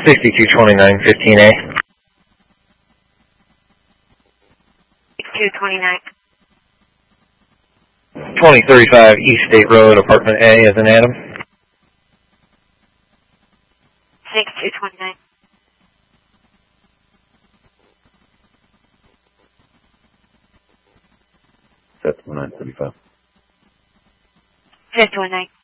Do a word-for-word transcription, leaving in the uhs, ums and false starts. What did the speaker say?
sixty-two twenty-nine, fifteen A. sixty-two twenty-nine. twenty thirty-five East State Road, Apartment A, as in Adam. sixty-two twenty-nine. That's nine thirty-five. fifty-one night.